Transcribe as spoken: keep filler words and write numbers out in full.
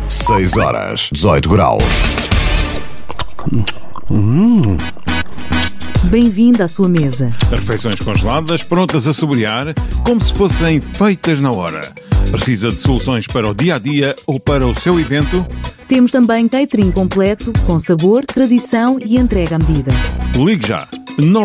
seis horas, dezoito graus. Hum. Bem-vindo à sua mesa. Refeições congeladas, prontas a saborear, como se fossem feitas na hora. Precisa de soluções para o dia-a-dia ou para o seu evento? Temos também catering completo, com sabor, tradição e entrega à medida. Ligue já!